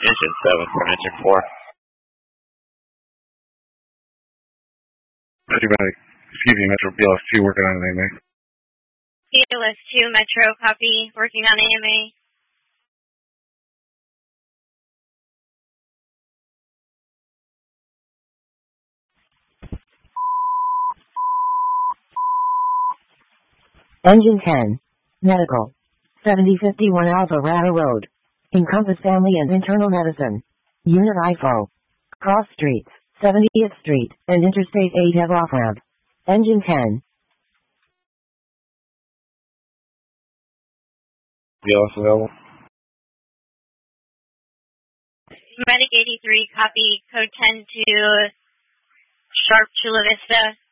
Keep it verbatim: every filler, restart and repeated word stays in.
Engine seven for engine four. Excuse me, Metro B L S two working on an A M A. B L S two Metro, copy, working on A M A. Engine ten. Medical. seventy fifty-one Alpha Rata Road. Encompass Family and Internal Medicine. Unit I F O. Cross Streets, seventieth Street, and Interstate eight have off-ramp. Engine ten. B L S available. Medic eighty-three, copy, code ten to Sharp Chula Vista.